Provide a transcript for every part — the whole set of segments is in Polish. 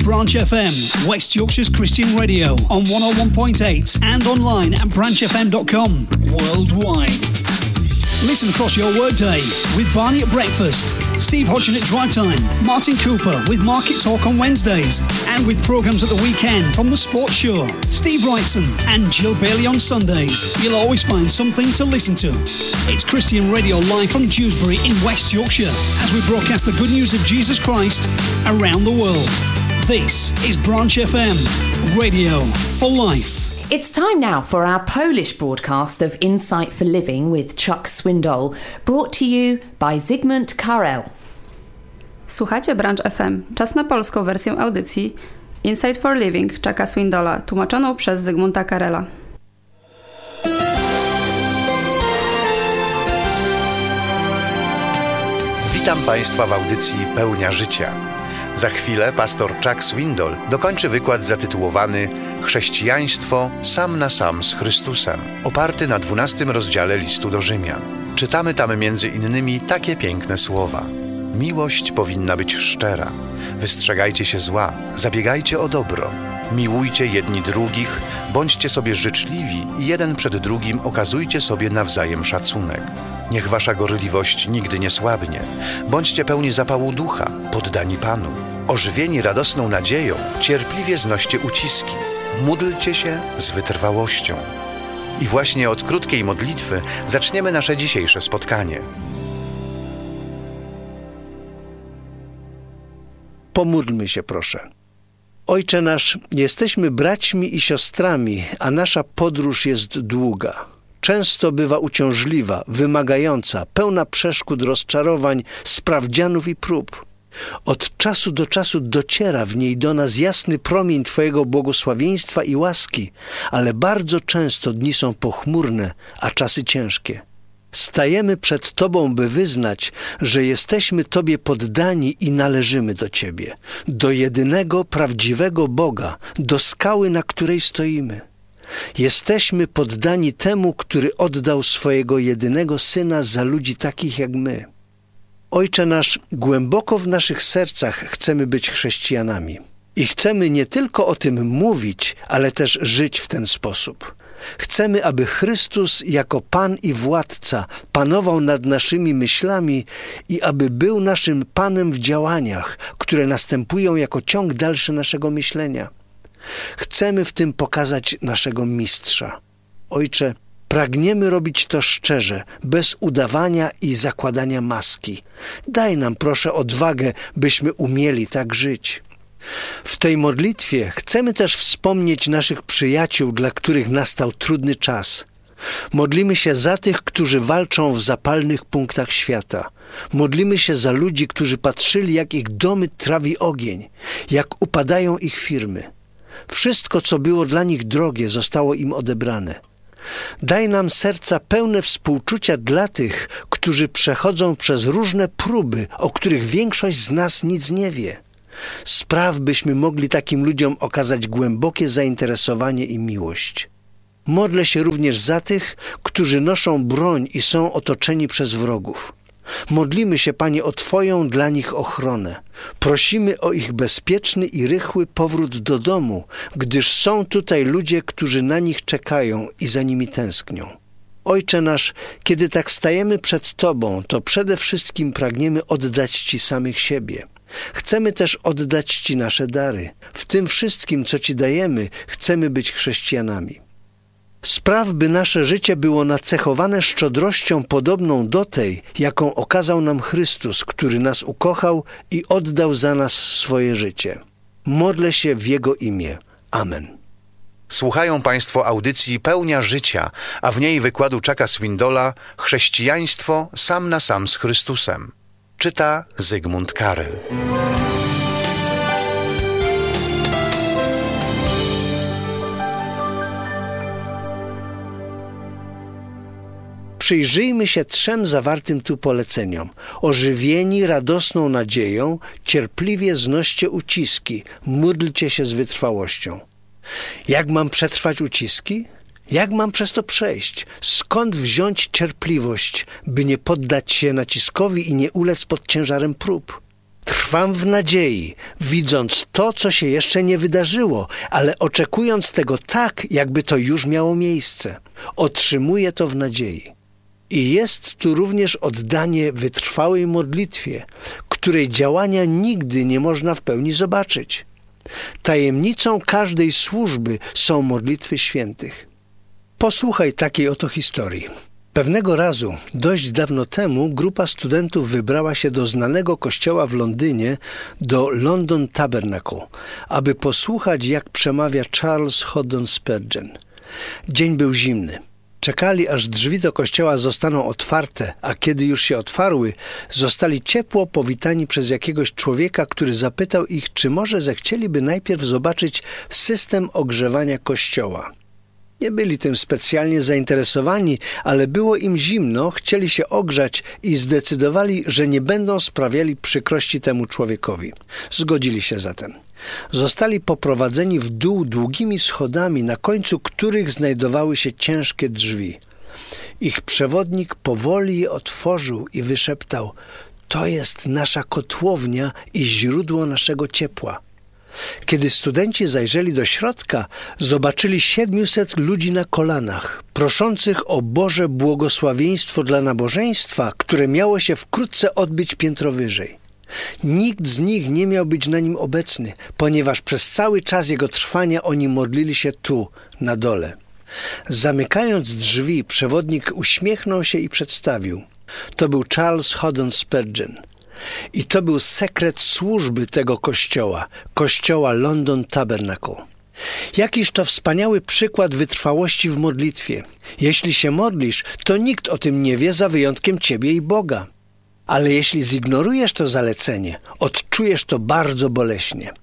Branch FM, West Yorkshire's Christian radio on 101.8 and online at branchfm.com worldwide. Listen across your workday with Barney at breakfast, Steve Hodgson at drive time, Martin Cooper with Market Talk on Wednesdays, and with programmes at the weekend from The Sports Show, Steve Wrightson and Jill Bailey on Sundays. You'll always find something to listen to. It's Christian Radio live from Dewsbury in West Yorkshire as we broadcast the good news of Jesus Christ around the world. This is Branch FM, radio for life. It's time now for our Polish broadcast of Insight for Living with Chuck Swindoll, brought to you by Zygmunt Karel. Słuchacie Branch FM. Czas na polską wersję audycji Insight for Living Chucka Swindolla, tłumaczoną przez Zygmunta Karela. Witam Państwa w audycji Pełnia Życia. Za chwilę pastor Chuck Swindoll dokończy wykład zatytułowany Chrześcijaństwo sam na sam z Chrystusem, oparty na 12 rozdziale listu do Rzymian. Czytamy tam między innymi takie piękne słowa. Miłość powinna być szczera. Wystrzegajcie się zła, zabiegajcie o dobro. Miłujcie jedni drugich, bądźcie sobie życzliwi i jeden przed drugim okazujcie sobie nawzajem szacunek. Niech wasza gorliwość nigdy nie słabnie. Bądźcie pełni zapału ducha, poddani Panu. Ożywieni radosną nadzieją, cierpliwie znoście uciski. Módlcie się z wytrwałością. I właśnie od krótkiej modlitwy zaczniemy nasze dzisiejsze spotkanie. Pomódlmy się, proszę. Ojcze nasz, jesteśmy braćmi i siostrami, a nasza podróż jest długa. Często bywa uciążliwa, wymagająca, pełna przeszkód, rozczarowań, sprawdzianów i prób. Od czasu do czasu dociera w niej do nas jasny promień Twojego błogosławieństwa i łaski, ale bardzo często dni są pochmurne, a czasy ciężkie. Stajemy przed Tobą, by wyznać, że jesteśmy Tobie poddani i należymy do Ciebie, do jedynego, prawdziwego Boga, do skały, na której stoimy. Jesteśmy poddani temu, który oddał swojego jedynego Syna za ludzi takich jak my. Ojcze nasz, głęboko w naszych sercach chcemy być chrześcijanami. I chcemy nie tylko o tym mówić, ale też żyć w ten sposób. Chcemy, aby Chrystus jako Pan i Władca panował nad naszymi myślami i aby był naszym Panem w działaniach, które następują jako ciąg dalszy naszego myślenia. Chcemy w tym pokazać naszego Mistrza. Ojcze, pragniemy robić to szczerze, bez udawania i zakładania maski. Daj nam, proszę, odwagę, byśmy umieli tak żyć. W tej modlitwie chcemy też wspomnieć naszych przyjaciół, dla których nastał trudny czas. Modlimy się za tych, którzy walczą w zapalnych punktach świata. Modlimy się za ludzi, którzy patrzyli, jak ich domy trawi ogień, jak upadają ich firmy. Wszystko, co było dla nich drogie, zostało im odebrane. Daj nam serca pełne współczucia dla tych, którzy przechodzą przez różne próby, o których większość z nas nic nie wie. Spraw, byśmy mogli takim ludziom okazać głębokie zainteresowanie i miłość. Modlę się również za tych, którzy noszą broń i są otoczeni przez wrogów. Modlimy się, Panie, o Twoją dla nich ochronę. Prosimy o ich bezpieczny i rychły powrót do domu, gdyż są tutaj ludzie, którzy na nich czekają i za nimi tęsknią. Ojcze nasz, kiedy tak stajemy przed Tobą, to przede wszystkim pragniemy oddać Ci samych siebie. Chcemy też oddać Ci nasze dary. W tym wszystkim, co Ci dajemy, chcemy być chrześcijanami. Spraw, by nasze życie było nacechowane szczodrością podobną do tej, jaką okazał nam Chrystus, który nas ukochał i oddał za nas swoje życie. Modlę się w Jego imię. Amen. Słuchają Państwo audycji Pełnia Życia, a w niej wykładu Chucka Swindolla Chrześcijaństwo sam na sam z Chrystusem. Czyta Zygmunt Karel. Przyjrzyjmy się 3 zawartym tu poleceniom. Ożywieni radosną nadzieją, cierpliwie znoście uciski, módlcie się z wytrwałością. Jak mam przetrwać uciski? Jak mam przez to przejść? Skąd wziąć cierpliwość, by nie poddać się naciskowi i nie ulec pod ciężarem prób? Trwam w nadziei, widząc to, co się jeszcze nie wydarzyło, ale oczekując tego tak, jakby to już miało miejsce. Otrzymuję to w nadziei. I jest tu również oddanie wytrwałej modlitwie, której działania nigdy nie można w pełni zobaczyć. Tajemnicą każdej służby są modlitwy świętych. Posłuchaj takiej oto historii. Pewnego razu, dość dawno temu, grupa studentów wybrała się do znanego kościoła w Londynie, do London Tabernacle, aby posłuchać, jak przemawia Charles Haddon Spurgeon. Dzień był zimny. Czekali, aż drzwi do kościoła zostaną otwarte, a kiedy już się otwarły, zostali ciepło powitani przez jakiegoś człowieka, który zapytał ich, czy może zechcieliby najpierw zobaczyć system ogrzewania kościoła. Nie byli tym specjalnie zainteresowani, ale było im zimno, chcieli się ogrzać i zdecydowali, że nie będą sprawiali przykrości temu człowiekowi. Zgodzili się zatem. Zostali poprowadzeni w dół długimi schodami, na końcu których znajdowały się ciężkie drzwi. Ich przewodnik powoli je otworzył i wyszeptał: to jest nasza kotłownia i źródło naszego ciepła. Kiedy studenci zajrzeli do środka, zobaczyli 700 ludzi na kolanach, proszących o Boże błogosławieństwo dla nabożeństwa, które miało się wkrótce odbyć piętro wyżej. Nikt z nich nie miał być na nim obecny, ponieważ przez cały czas jego trwania oni modlili się tu, na dole. Zamykając drzwi, przewodnik uśmiechnął się i przedstawił. To był Charles Haddon Spurgeon. I to był sekret służby tego kościoła London Tabernacle. Jakiż to wspaniały przykład wytrwałości w modlitwie. Jeśli się modlisz, to nikt o tym nie wie za wyjątkiem ciebie i Boga. Ale jeśli zignorujesz to zalecenie, odczujesz to bardzo boleśnie.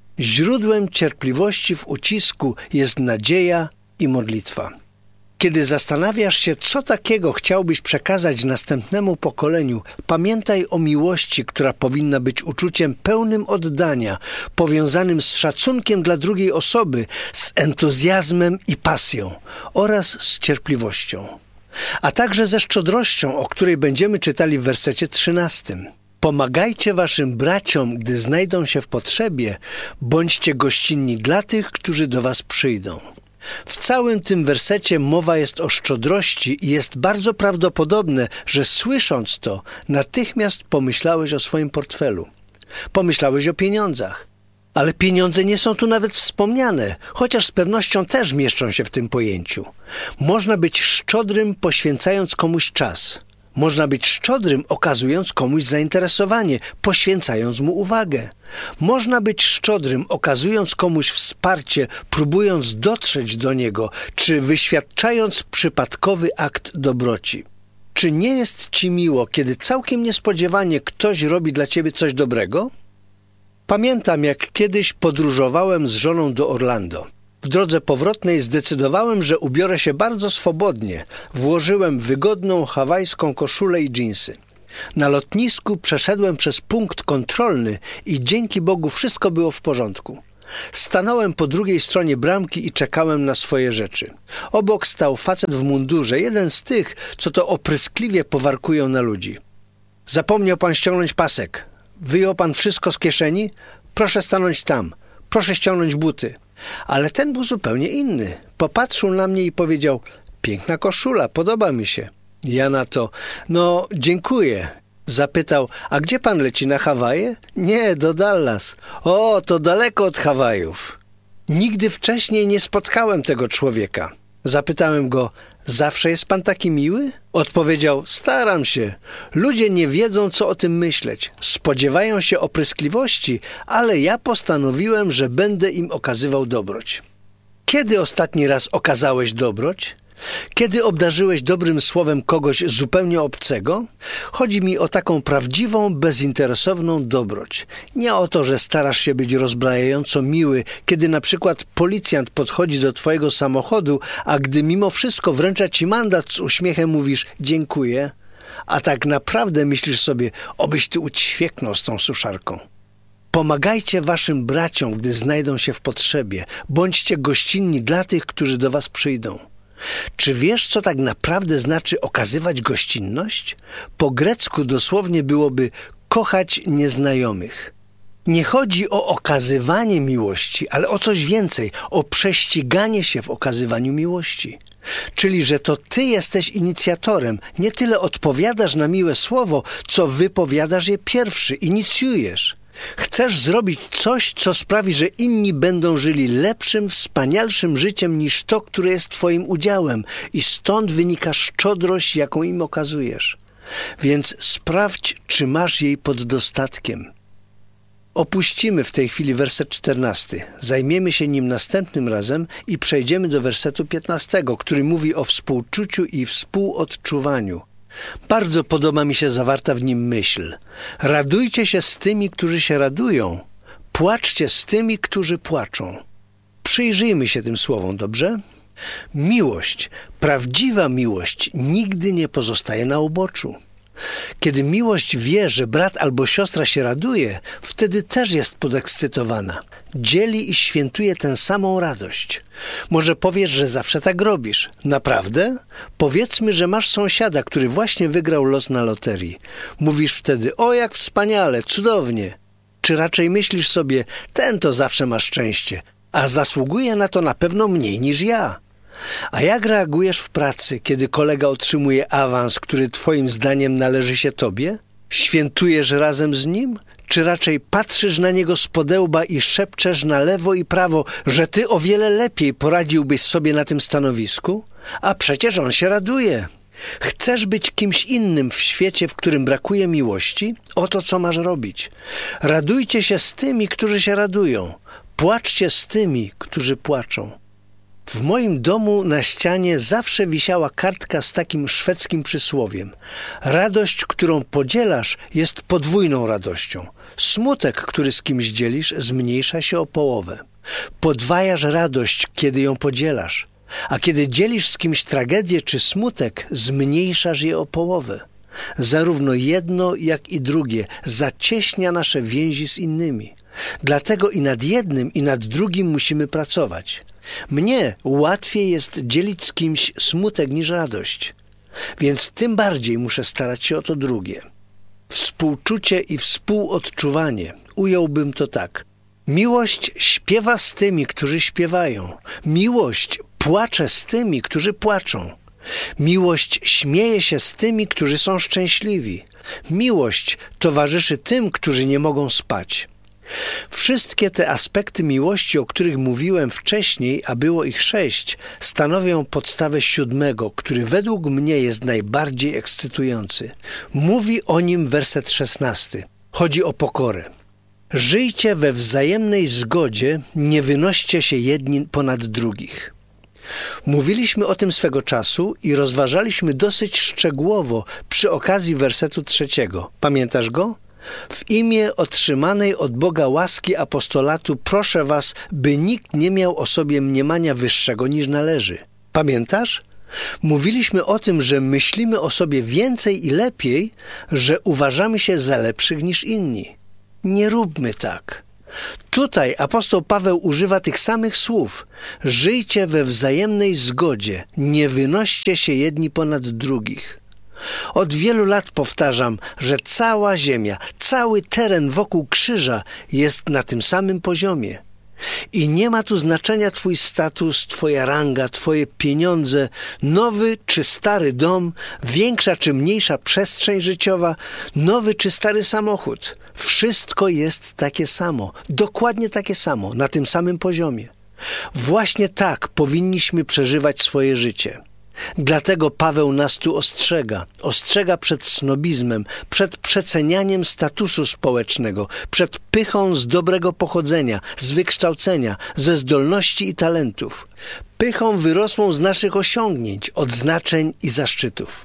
Źródłem cierpliwości w ucisku jest nadzieja i modlitwa. Kiedy zastanawiasz się, co takiego chciałbyś przekazać następnemu pokoleniu, pamiętaj o miłości, która powinna być uczuciem pełnym oddania, powiązanym z szacunkiem dla drugiej osoby, z entuzjazmem i pasją oraz z cierpliwością. A także ze szczodrością, o której będziemy czytali w wersecie 13. Pomagajcie waszym braciom, gdy znajdą się w potrzebie, bądźcie gościnni dla tych, którzy do was przyjdą. W całym tym wersecie mowa jest o szczodrości i jest bardzo prawdopodobne, że słysząc to, natychmiast pomyślałeś o swoim portfelu. Pomyślałeś o pieniądzach. Ale pieniądze nie są tu nawet wspomniane, chociaż z pewnością też mieszczą się w tym pojęciu. Można być szczodrym, poświęcając komuś czas. Można być szczodrym, okazując komuś zainteresowanie, poświęcając mu uwagę. Można być szczodrym, okazując komuś wsparcie, próbując dotrzeć do niego, czy wyświadczając przypadkowy akt dobroci. Czy nie jest ci miło, kiedy całkiem niespodziewanie ktoś robi dla ciebie coś dobrego? Pamiętam, jak kiedyś podróżowałem z żoną do Orlando. W drodze powrotnej zdecydowałem, że ubiorę się bardzo swobodnie. Włożyłem wygodną hawajską koszulę i dżinsy. Na lotnisku przeszedłem przez punkt kontrolny i dzięki Bogu wszystko było w porządku. Stanąłem po drugiej stronie bramki i czekałem na swoje rzeczy. Obok stał facet w mundurze, jeden z tych, co to opryskliwie powarkują na ludzi. Zapomniał pan ściągnąć pasek. Wyjął pan wszystko z kieszeni? Proszę stanąć tam. Proszę ściągnąć buty. Ale ten był zupełnie inny. Popatrzył na mnie i powiedział: piękna koszula, podoba mi się. Ja na to: no, dziękuję. Zapytał: a gdzie pan leci, na Hawaje? Nie, do Dallas. O, to daleko od Hawajów. Nigdy wcześniej nie spotkałem tego człowieka. Zapytałem go: zawsze jest pan taki miły? Odpowiedział: staram się. Ludzie nie wiedzą, co o tym myśleć. Spodziewają się opryskliwości, ale ja postanowiłem, że będę im okazywał dobroć. Kiedy ostatni raz okazałeś dobroć? Kiedy obdarzyłeś dobrym słowem kogoś zupełnie obcego? Chodzi mi o taką prawdziwą, bezinteresowną dobroć. Nie o to, że starasz się być rozbrajająco miły, kiedy na przykład policjant podchodzi do twojego samochodu, a gdy mimo wszystko wręcza ci mandat, z uśmiechem mówisz: dziękuję, a tak naprawdę myślisz sobie: obyś ty ućwieknął z tą suszarką. Pomagajcie waszym braciom, gdy znajdą się w potrzebie. Bądźcie gościnni dla tych, którzy do was przyjdą. Czy wiesz, co tak naprawdę znaczy okazywać gościnność? Po grecku dosłownie byłoby kochać nieznajomych. Nie chodzi o okazywanie miłości, ale o coś więcej, o prześciganie się w okazywaniu miłości. Czyli, że to ty jesteś inicjatorem, nie tyle odpowiadasz na miłe słowo, co wypowiadasz je pierwszy, inicjujesz. Chcesz zrobić coś, co sprawi, że inni będą żyli lepszym, wspanialszym życiem niż to, które jest twoim udziałem i stąd wynika szczodrość, jaką im okazujesz. Więc sprawdź, czy masz jej pod dostatkiem. Opuścimy w tej chwili werset 14. Zajmiemy się nim następnym razem i przejdziemy do wersetu 15, który mówi o współczuciu i współodczuwaniu. Bardzo podoba mi się zawarta w nim myśl. Radujcie się z tymi, którzy się radują. Płaczcie z tymi, którzy płaczą. Przyjrzyjmy się tym słowom, dobrze? Miłość, prawdziwa miłość nigdy nie pozostaje na uboczu. Kiedy miłość wie, że brat albo siostra się raduje, wtedy też jest podekscytowana. Dzieli i świętuje tę samą radość. Może powiesz, że zawsze tak robisz. Naprawdę? Powiedzmy, że masz sąsiada, który właśnie wygrał los na loterii. Mówisz wtedy, o jak wspaniale, cudownie. Czy raczej myślisz sobie, ten to zawsze ma szczęście, a zasługuje na to na pewno mniej niż ja. A jak reagujesz w pracy, kiedy kolega otrzymuje awans, który twoim zdaniem należy się tobie? Świętujesz razem z nim? Czy raczej patrzysz na niego z podełba i szepczesz na lewo i prawo, że ty o wiele lepiej poradziłbyś sobie na tym stanowisku? A przecież on się raduje. Chcesz być kimś innym w świecie, w którym brakuje miłości? Oto co masz robić. Radujcie się z tymi, którzy się radują. Płaczcie z tymi, którzy płaczą. W moim domu na ścianie zawsze wisiała kartka z takim szwedzkim przysłowiem. Radość, którą podzielasz, jest podwójną radością. Smutek, który z kimś dzielisz, zmniejsza się o połowę. Podwajasz radość, kiedy ją podzielasz. A kiedy dzielisz z kimś tragedię czy smutek, zmniejszasz je o połowę. Zarówno jedno, jak i drugie zacieśnia nasze więzi z innymi. Dlatego i nad jednym, i nad drugim musimy pracować. Mnie łatwiej jest dzielić z kimś smutek niż radość, więc tym bardziej muszę starać się o to drugie. Współczucie i współodczuwanie, ująłbym to tak. Miłość śpiewa z tymi, którzy śpiewają. Miłość płacze z tymi, którzy płaczą. Miłość śmieje się z tymi, którzy są szczęśliwi. Miłość towarzyszy tym, którzy nie mogą spać. Wszystkie te aspekty miłości, o których mówiłem wcześniej, a było ich 6, stanowią podstawę 7, który według mnie jest najbardziej ekscytujący. Mówi o nim werset 16. Chodzi o pokorę. Żyjcie we wzajemnej zgodzie, nie wynoście się jedni ponad drugich. Mówiliśmy o tym swego czasu i rozważaliśmy dosyć szczegółowo przy okazji wersetu 3. Pamiętasz go? W imię otrzymanej od Boga łaski apostolatu proszę was, by nikt nie miał o sobie mniemania wyższego niż należy. Pamiętasz? Mówiliśmy o tym, że myślimy o sobie więcej i lepiej, że uważamy się za lepszych niż inni. Nie róbmy tak. Tutaj apostoł Paweł używa tych samych słów. Żyjcie we wzajemnej zgodzie, nie wynoście się jedni ponad drugich. Od wielu lat powtarzam, że cała ziemia, cały teren wokół krzyża jest na tym samym poziomie. I nie ma tu znaczenia twój status, twoja ranga, twoje pieniądze, nowy czy stary dom, większa czy mniejsza przestrzeń życiowa, nowy czy stary samochód. Wszystko jest takie samo, dokładnie takie samo, na tym samym poziomie. Właśnie tak powinniśmy przeżywać swoje życie. Dlatego Paweł nas tu ostrzega przed snobizmem, przed przecenianiem statusu społecznego, przed pychą z dobrego pochodzenia, z wykształcenia, ze zdolności i talentów. Pychą wyrosłą z naszych osiągnięć, odznaczeń i zaszczytów.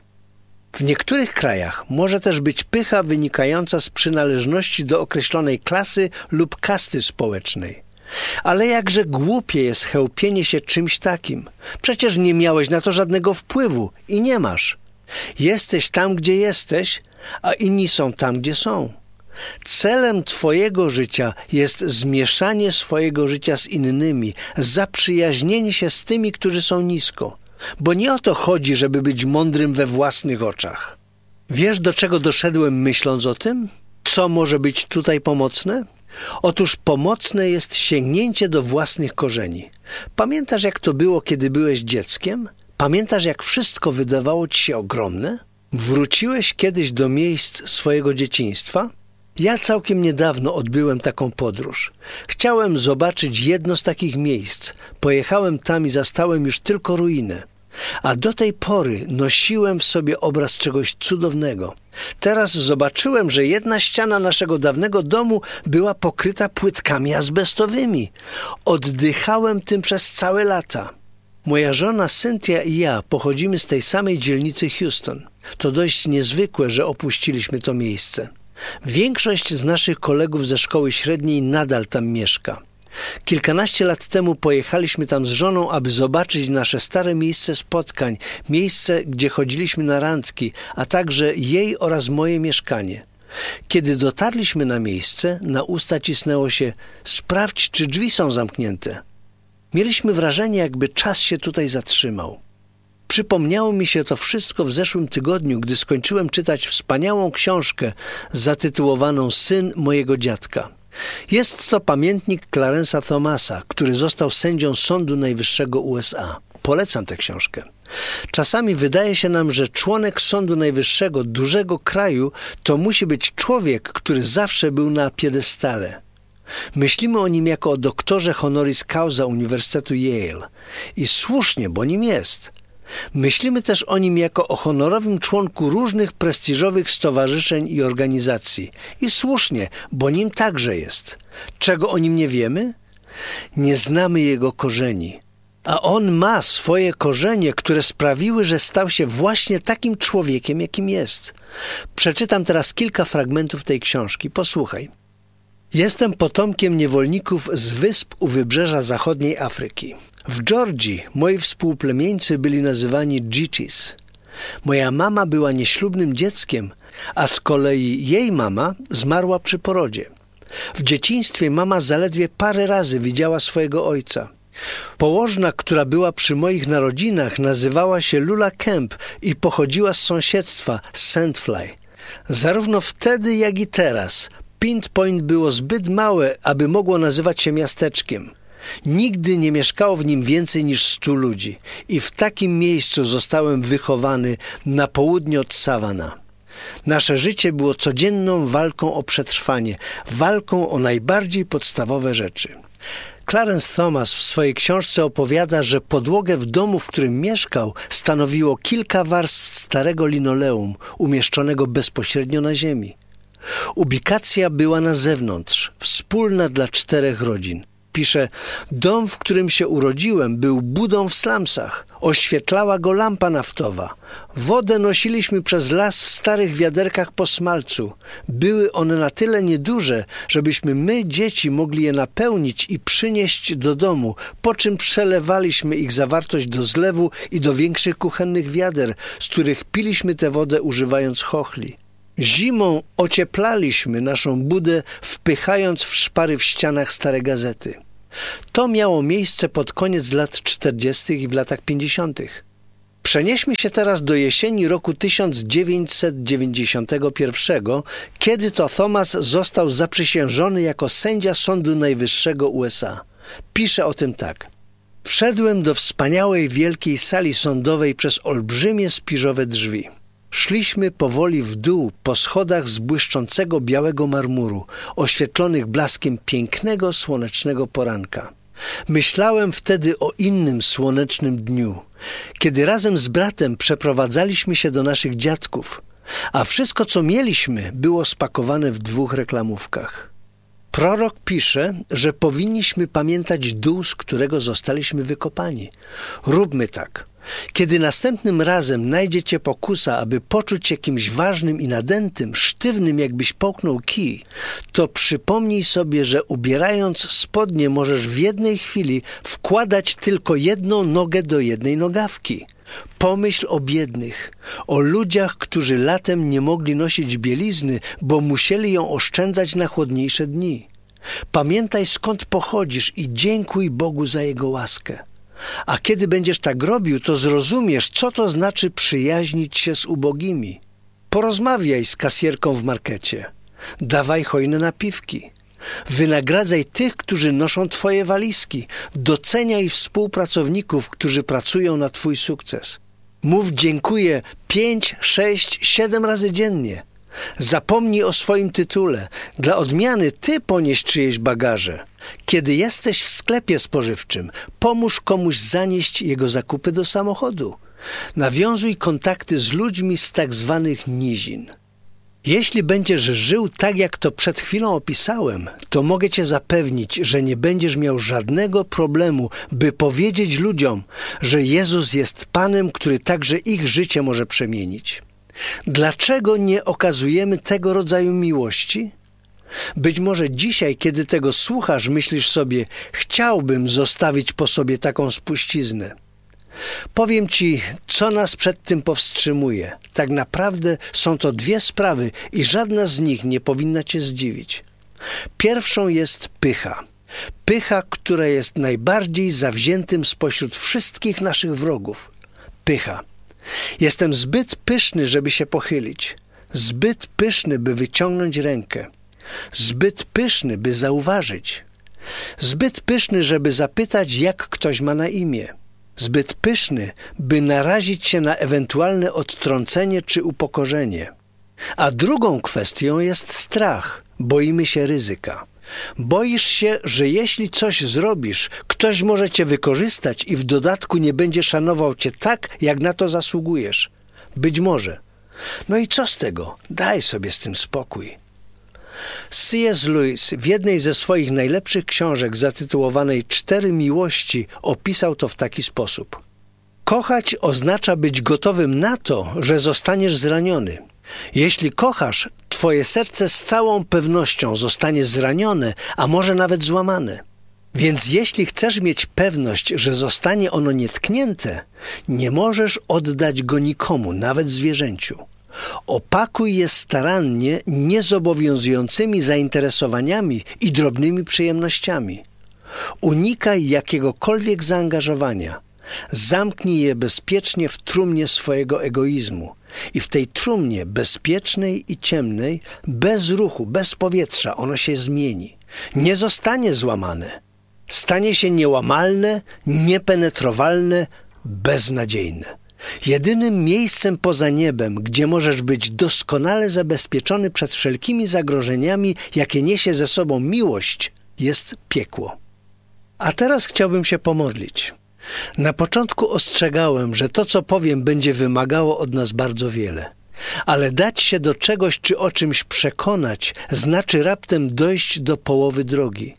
W niektórych krajach może też być pycha wynikająca z przynależności do określonej klasy lub kasty społecznej. Ale jakże głupie jest chełpienie się czymś takim. Przecież nie miałeś na to żadnego wpływu i nie masz. Jesteś tam, gdzie jesteś, a inni są tam, gdzie są. Celem twojego życia jest zmieszanie swojego życia z innymi, zaprzyjaźnienie się z tymi, którzy są nisko. Bo nie o to chodzi, żeby być mądrym we własnych oczach. Wiesz, do czego doszedłem myśląc o tym? Co może być tutaj pomocne? Otóż pomocne jest sięgnięcie do własnych korzeni. Pamiętasz, jak to było, kiedy byłeś dzieckiem? Pamiętasz, jak wszystko wydawało ci się ogromne? Wróciłeś kiedyś do miejsc swojego dzieciństwa? Ja całkiem niedawno odbyłem taką podróż. Chciałem zobaczyć jedno z takich miejsc. Pojechałem tam i zastałem już tylko ruinę. A do tej pory nosiłem w sobie obraz czegoś cudownego. Teraz zobaczyłem, że jedna ściana naszego dawnego domu była pokryta płytkami azbestowymi. Oddychałem tym przez całe lata. Moja żona Cynthia i ja pochodzimy z tej samej dzielnicy Houston. To dość niezwykłe, że opuściliśmy to miejsce. Większość z naszych kolegów ze szkoły średniej nadal tam mieszka. Kilkanaście lat temu pojechaliśmy tam z żoną, aby zobaczyć nasze stare miejsce spotkań, miejsce, gdzie chodziliśmy na randki, a także jej oraz moje mieszkanie. Kiedy dotarliśmy na miejsce, na usta cisnęło się: sprawdź, czy drzwi są zamknięte. Mieliśmy wrażenie, jakby czas się tutaj zatrzymał. Przypomniało mi się to wszystko w zeszłym tygodniu, gdy skończyłem czytać wspaniałą książkę zatytułowaną Syn mojego dziadka. Jest to pamiętnik Clarence'a Thomasa, który został sędzią Sądu Najwyższego USA. Polecam tę książkę. Czasami wydaje się nam, że członek Sądu Najwyższego dużego kraju to musi być człowiek, który zawsze był na piedestale. Myślimy o nim jako o doktorze honoris causa Uniwersytetu Yale. I słusznie, bo nim jest. Myślimy też o nim jako o honorowym członku różnych prestiżowych stowarzyszeń i organizacji. I słusznie, bo nim także jest. Czego o nim nie wiemy? Nie znamy jego korzeni. A on ma swoje korzenie, które sprawiły, że stał się właśnie takim człowiekiem, jakim jest. Przeczytam teraz kilka fragmentów tej książki. Posłuchaj. Jestem potomkiem niewolników z wysp u wybrzeża zachodniej Afryki. W Georgii moi współplemieńcy byli nazywani Gichis. Moja mama była nieślubnym dzieckiem, a z kolei jej mama zmarła przy porodzie. W dzieciństwie mama zaledwie parę razy widziała swojego ojca. Położna, która była przy moich narodzinach, nazywała się Lula Kemp i pochodziła z sąsiedztwa, Sandfly. Zarówno wtedy, jak i teraz Pint Point było zbyt małe, aby mogło nazywać się miasteczkiem. Nigdy nie mieszkało w nim więcej niż 100 ludzi i w takim miejscu zostałem wychowany na południe od Savannah. Nasze życie było codzienną walką o przetrwanie, walką o najbardziej podstawowe rzeczy. Clarence Thomas w swojej książce opowiada, że podłogę w domu, w którym mieszkał, stanowiło kilka warstw starego linoleum umieszczonego bezpośrednio na ziemi. Ubikacja była na zewnątrz, wspólna dla 4 rodzin. Pisze: dom, w którym się urodziłem, był budą w slumsach. Oświetlała go lampa naftowa. Wodę nosiliśmy przez las w starych wiaderkach po smalcu. Były one na tyle nieduże, żebyśmy my, dzieci, mogli je napełnić i przynieść do domu, po czym przelewaliśmy ich zawartość do zlewu i do większych kuchennych wiader, z których piliśmy tę wodę używając chochli. Zimą ocieplaliśmy naszą budę, wpychając w szpary w ścianach stare gazety. To miało miejsce pod koniec lat 40. i w latach 50. Przenieśmy się teraz do jesieni roku 1991, kiedy to Thomas został zaprzysiężony jako sędzia Sądu Najwyższego USA. Pisze o tym tak. Wszedłem do wspaniałej wielkiej sali sądowej przez olbrzymie spiżowe drzwi. Szliśmy powoli w dół po schodach z błyszczącego białego marmuru, oświetlonych blaskiem pięknego, słonecznego poranka. Myślałem wtedy o innym słonecznym dniu, kiedy razem z bratem przeprowadzaliśmy się do naszych dziadków, a wszystko, co mieliśmy, było spakowane w 2 reklamówkach. Prorok pisze, że powinniśmy pamiętać dół, z którego zostaliśmy wykopani. Róbmy tak. Kiedy następnym razem najdzie cię pokusa, aby poczuć się kimś ważnym i nadętym, sztywnym, jakbyś połknął kij, to przypomnij sobie, że ubierając spodnie możesz w jednej chwili wkładać tylko jedną nogę do jednej nogawki. Pomyśl o biednych, o ludziach, którzy latem nie mogli nosić bielizny, bo musieli ją oszczędzać na chłodniejsze dni. Pamiętaj, skąd pochodzisz i dziękuj Bogu za Jego łaskę. A kiedy będziesz tak robił, to zrozumiesz, co to znaczy przyjaźnić się z ubogimi. Porozmawiaj z kasjerką w markecie. Dawaj hojne napiwki. Wynagradzaj tych, którzy noszą Twoje walizki. Doceniaj współpracowników, którzy pracują na Twój sukces. Mów dziękuję 5, 6, 7 razy dziennie. Zapomnij o swoim tytule. Dla odmiany Ty ponieś czyjeś bagaże. Kiedy jesteś w sklepie spożywczym, pomóż komuś zanieść jego zakupy do samochodu. Nawiązuj kontakty z ludźmi z tak zwanych nizin. Jeśli będziesz żył tak, jak to przed chwilą opisałem, to mogę Cię zapewnić, że nie będziesz miał żadnego problemu, by powiedzieć ludziom, że Jezus jest Panem, który także ich życie może przemienić. Dlaczego nie okazujemy tego rodzaju miłości? Być może dzisiaj, kiedy tego słuchasz, myślisz sobie, chciałbym zostawić po sobie taką spuściznę. Powiem Ci, co nas przed tym powstrzymuje. Tak naprawdę są to 2 sprawy i żadna z nich nie powinna Cię zdziwić. Pierwszą jest pycha. Pycha, która jest najbardziej zawziętym spośród wszystkich naszych wrogów. Pycha. Jestem zbyt pyszny, żeby się pochylić. Zbyt pyszny, by wyciągnąć rękę. Zbyt pyszny, by zauważyć. Zbyt pyszny, żeby zapytać, jak ktoś ma na imię. Zbyt pyszny, by narazić się na ewentualne odtrącenie czy upokorzenie. A drugą kwestią jest strach. Boimy się ryzyka. Boisz się, że jeśli coś zrobisz, ktoś może Cię wykorzystać i w dodatku nie będzie szanował Cię tak, jak na to zasługujesz. Być może. No i co z tego? Daj sobie z tym spokój. C.S. Lewis w jednej ze swoich najlepszych książek zatytułowanej 4 miłości opisał to w taki sposób. Kochać oznacza być gotowym na to, że zostaniesz zraniony. Jeśli kochasz, Twoje serce z całą pewnością zostanie zranione, a może nawet złamane. Więc jeśli chcesz mieć pewność, że zostanie ono nietknięte, nie możesz oddać go nikomu, nawet zwierzęciu. Opakuj je starannie niezobowiązującymi zainteresowaniami i drobnymi przyjemnościami. Unikaj jakiegokolwiek zaangażowania. Zamknij je bezpiecznie w trumnie swojego egoizmu. I w tej trumnie bezpiecznej i ciemnej, bez ruchu, bez powietrza, ono się zmieni. Nie zostanie złamane. Stanie się niełamalne, niepenetrowalne, beznadziejne. Jedynym miejscem poza niebem, gdzie możesz być doskonale zabezpieczony przed wszelkimi zagrożeniami, jakie niesie ze sobą miłość, jest piekło. A teraz chciałbym się pomodlić. Na początku ostrzegałem, że to, co powiem, będzie wymagało od nas bardzo wiele. Ale dać się do czegoś czy o czymś przekonać, znaczy raptem dojść do połowy drogi.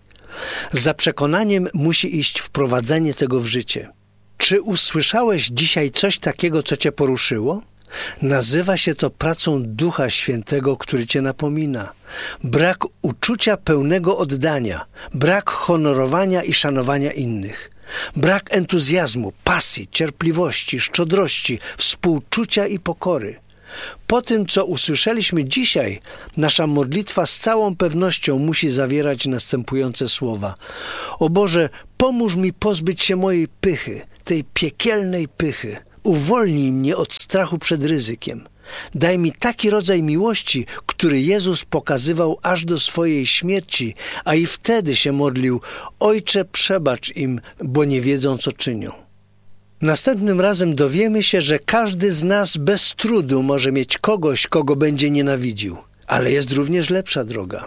Za przekonaniem musi iść wprowadzenie tego w życie. Czy usłyszałeś dzisiaj coś takiego, co Cię poruszyło? Nazywa się to pracą Ducha Świętego, który Cię napomina. Brak uczucia pełnego oddania, brak honorowania i szanowania innych. Brak entuzjazmu, pasji, cierpliwości, szczodrości, współczucia i pokory. Po tym, co usłyszeliśmy dzisiaj, nasza modlitwa z całą pewnością musi zawierać następujące słowa. O Boże, pomóż mi pozbyć się mojej pychy, tej piekielnej pychy. Uwolnij mnie od strachu przed ryzykiem. Daj mi taki rodzaj miłości, który Jezus pokazywał aż do swojej śmierci, a i wtedy się modlił: Ojcze, przebacz im, bo nie wiedzą, co czynią. Następnym razem dowiemy się, że każdy z nas bez trudu może mieć kogoś, kogo będzie nienawidził. Ale jest również lepsza droga.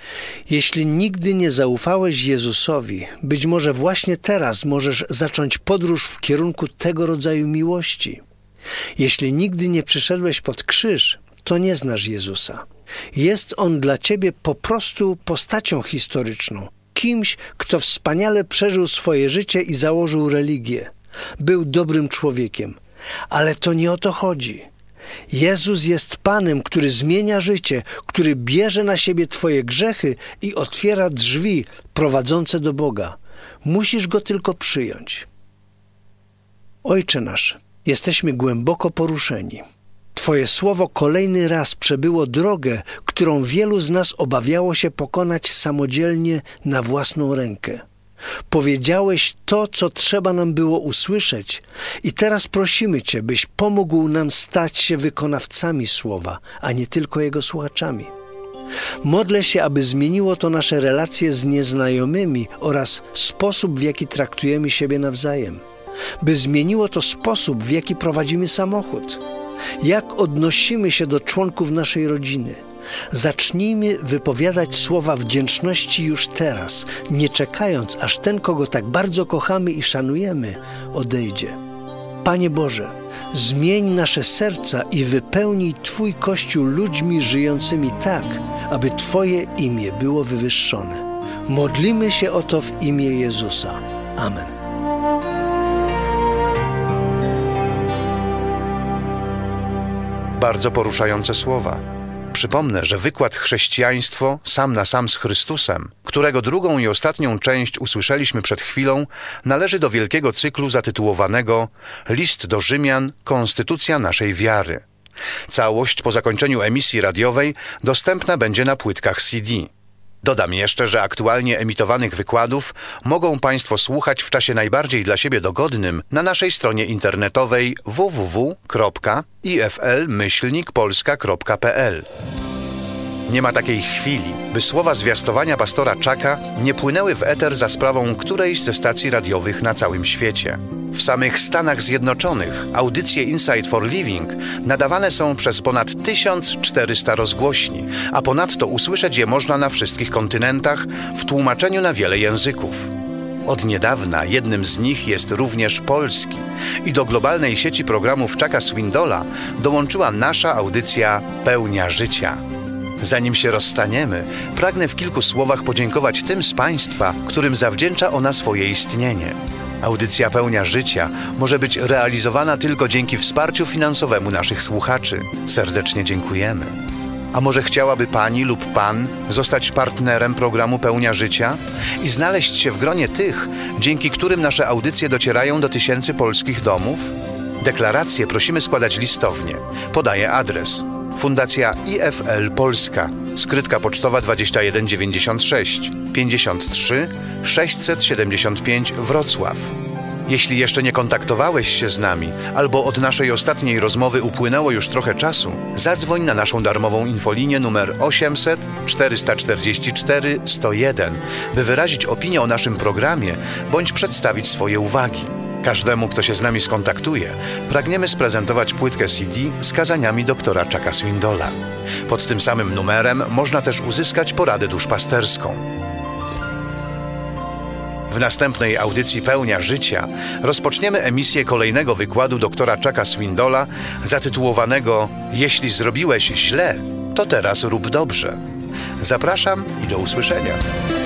Jeśli nigdy nie zaufałeś Jezusowi, być może właśnie teraz możesz zacząć podróż w kierunku tego rodzaju miłości. Jeśli nigdy nie przyszedłeś pod krzyż, to nie znasz Jezusa. Jest On dla ciebie po prostu postacią historyczną, kimś, kto wspaniale przeżył swoje życie i założył religię. Był dobrym człowiekiem, ale to nie o to chodzi. Jezus jest Panem, który zmienia życie, który bierze na siebie twoje grzechy i otwiera drzwi prowadzące do Boga. Musisz Go tylko przyjąć. Ojcze nasz, jesteśmy głęboko poruszeni. Twoje słowo kolejny raz przebyło drogę, którą wielu z nas obawiało się pokonać samodzielnie na własną rękę. Powiedziałeś to, co trzeba nam było usłyszeć i teraz prosimy Cię, byś pomógł nam stać się wykonawcami słowa, a nie tylko jego słuchaczami. Modlę się, aby zmieniło to nasze relacje z nieznajomymi oraz sposób, w jaki traktujemy siebie nawzajem. By zmieniło to sposób, w jaki prowadzimy samochód. Jak odnosimy się do członków naszej rodziny. Zacznijmy wypowiadać słowa wdzięczności już teraz, nie czekając, aż ten, kogo tak bardzo kochamy i szanujemy, odejdzie. Panie Boże, zmień nasze serca i wypełnij Twój Kościół ludźmi żyjącymi tak, aby Twoje imię było wywyższone. Modlimy się o to w imię Jezusa. Amen. Bardzo poruszające słowa. Przypomnę, że wykład Chrześcijaństwo sam na sam z Chrystusem, którego drugą i ostatnią część usłyszeliśmy przed chwilą, należy do wielkiego cyklu zatytułowanego List do Rzymian – Konstytucja naszej wiary. Całość po zakończeniu emisji radiowej dostępna będzie na płytkach CD. Dodam jeszcze, że aktualnie emitowanych wykładów mogą Państwo słuchać w czasie najbardziej dla siebie dogodnym na naszej stronie internetowej www.ifl-polska.pl. Nie ma takiej chwili, by słowa zwiastowania pastora Chucka nie płynęły w eter za sprawą którejś ze stacji radiowych na całym świecie. W samych Stanach Zjednoczonych audycje Insight for Living nadawane są przez ponad 1400 rozgłośni, a ponadto usłyszeć je można na wszystkich kontynentach w tłumaczeniu na wiele języków. Od niedawna jednym z nich jest również polski i do globalnej sieci programów Chucka Swindola dołączyła nasza audycja Pełnia Życia. Zanim się rozstaniemy, pragnę w kilku słowach podziękować tym z Państwa, którym zawdzięcza ona swoje istnienie. Audycja Pełnia Życia może być realizowana tylko dzięki wsparciu finansowemu naszych słuchaczy. Serdecznie dziękujemy. A może chciałaby Pani lub Pan zostać partnerem programu Pełnia Życia i znaleźć się w gronie tych, dzięki którym nasze audycje docierają do tysięcy polskich domów? Deklaracje prosimy składać listownie. Podaję adres: Fundacja IFL Polska, skrytka pocztowa 2196 53 675 Wrocław. Jeśli jeszcze nie kontaktowałeś się z nami, albo od naszej ostatniej rozmowy upłynęło już trochę czasu, zadzwoń na naszą darmową infolinię numer 800 444 101, by wyrazić opinię o naszym programie bądź przedstawić swoje uwagi. Każdemu, kto się z nami skontaktuje, pragniemy sprezentować płytkę CD z kazaniami doktora Chucka Swindola. Pod tym samym numerem można też uzyskać poradę duszpasterską. W następnej audycji Pełnia Życia rozpoczniemy emisję kolejnego wykładu doktora Chucka Swindola zatytułowanego Jeśli zrobiłeś źle, to teraz rób dobrze. Zapraszam i do usłyszenia.